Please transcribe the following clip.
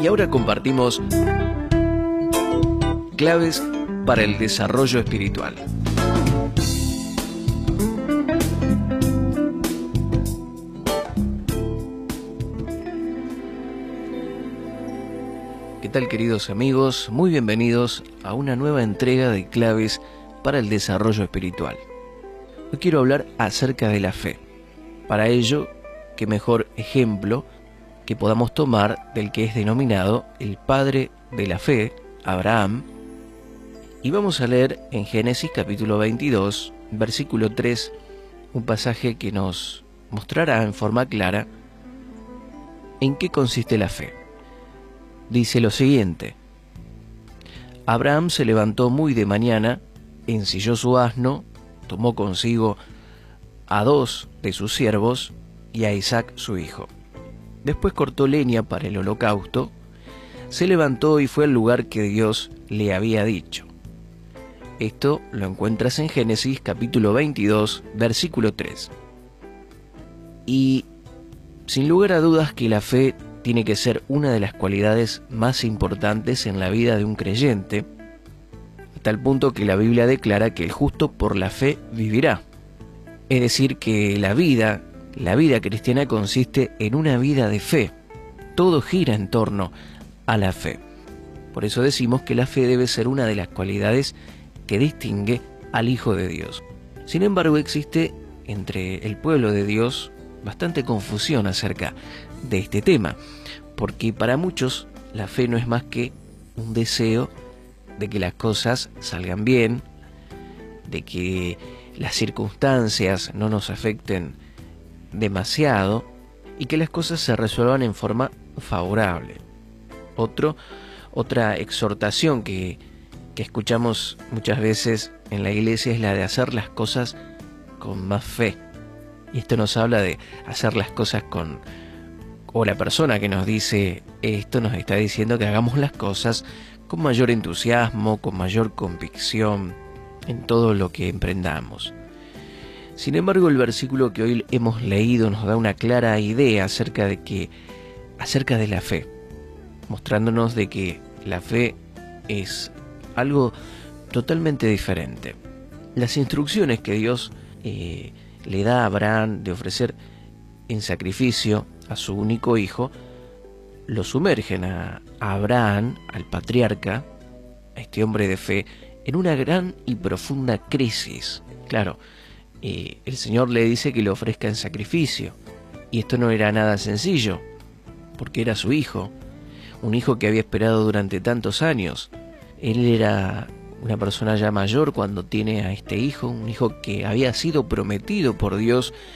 Y ahora compartimos claves para el desarrollo espiritual. ¿Qué tal, queridos amigos? Muy bienvenidos a una nueva entrega de claves para el desarrollo espiritual. Hoy quiero hablar acerca de la fe. Para ello, qué mejor ejemplo que podamos tomar del que es denominado el padre de la fe, Abraham. Y vamos a leer en Génesis capítulo 22, versículo 3, un pasaje que nos mostrará en forma clara en qué consiste la fe. Dice lo siguiente: Abraham se levantó muy de mañana, ensilló su asno, tomó consigo a 2 de sus siervos y a Isaac su hijo. Después cortó leña para el holocausto, se levantó y fue al lugar que Dios le había dicho. Esto lo encuentras en Génesis capítulo 22, versículo 3. Y sin lugar a dudas que la fe tiene que ser una de las cualidades más importantes en la vida de un creyente, a tal punto que la Biblia declara que el justo por la fe vivirá. Es decir, que la vida cristiana consiste en una vida de fe. Todo gira en torno a la fe. Por eso decimos que la fe debe ser una de las cualidades que distingue al Hijo de Dios. Sin embargo, existe entre el pueblo de Dios bastante confusión acerca de este tema, porque para muchos la fe no es más que un deseo de que las cosas salgan bien, de que las circunstancias no nos afecten demasiado y que las cosas se resuelvan en forma favorable. Otra exhortación que escuchamos muchas veces en la iglesia es la de hacer las cosas con más fe. Y esto nos habla de hacer las cosas o la persona que nos dice esto nos está diciendo que hagamos las cosas con mayor entusiasmo, con mayor convicción en todo lo que emprendamos. Sin embargo, el versículo que hoy hemos leído nos da una clara idea acerca de la fe, mostrándonos de que la fe es algo totalmente diferente. Las instrucciones que Dios le da a Abraham de ofrecer en sacrificio a su único hijo, lo sumergen a Abraham, al patriarca, a este hombre de fe, en una gran y profunda crisis. Claro, el Señor le dice que lo ofrezca en sacrificio, y esto no era nada sencillo, porque era su hijo, un hijo que había esperado durante tantos años. Él era una persona ya mayor cuando tiene a este hijo, un hijo que había sido prometido por Dios